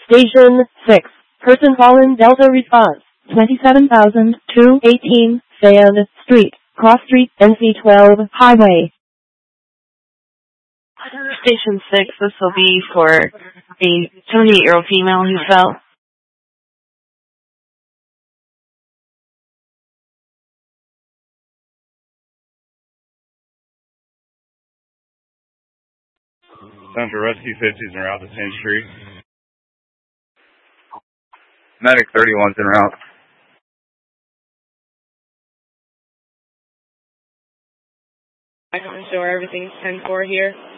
Station 6. Person calling Delta response. 27,218 Sand Street, Cross Street, NC12 Highway. Station 6, this will be for a 78-year-old female who fell. Central Rescue 50s en route to 10th Street. Medic 31's en route. I'm sure everything's 10-4 here.